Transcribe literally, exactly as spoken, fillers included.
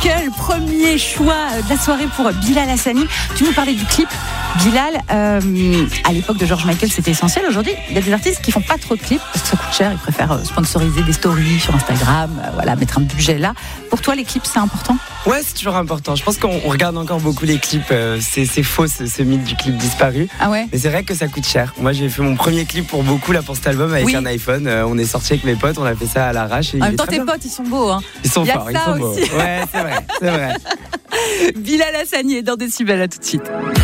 Michael, premier choix de la soirée pour Bilal Hassani. Tu nous parlais du clip. Bilal, euh, à l'époque de George Michael, c'était essentiel. Aujourd'hui, il y a des artistes qui font pas trop de clips parce que ça coûte cher. Ils préfèrent sponsoriser des stories sur Instagram, euh, voilà, mettre un budget là. Pour toi, les clips, c'est important ? Ouais, c'est toujours important. Je pense qu'on on regarde encore beaucoup les clips. Euh, c'est, c'est faux, ce, ce mythe du clip disparu. Ah ouais ? Mais c'est vrai que ça coûte cher. Moi, j'ai fait mon premier clip pour beaucoup là pour cet album avec oui. un iPhone. Euh, on est sorti avec mes potes, on a fait ça à l'arrache. Et en même temps, tes bien. potes, ils sont beaux. Hein. Ils sont il y a forts, ça ils sont beaux. aussi. Ouais, c'est vrai, c'est vrai. Bilal Hassani est dans Décibel, à tout de suite.